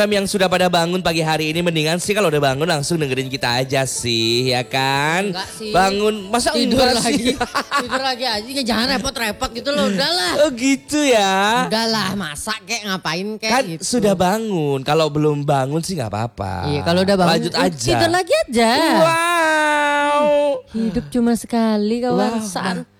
Yang sudah pada bangun pagi hari ini mendingan sih kalau udah bangun langsung dengerin kita aja sih, ya kan? Enggak sih. Bangun masa Tidur enggak lagi. sih? Tidur lagi aja, jangan repot-repot gitu loh, udahlah. Oh gitu ya. Udahlah, masak kek ngapain kek Kan gitu. sudah bangun, kalau belum bangun sih nggak apa-apa. Iya, kalau udah bangun lanjut aja. tidur lagi aja. Wow. Hidup cuma sekali kawan. Wow, Saat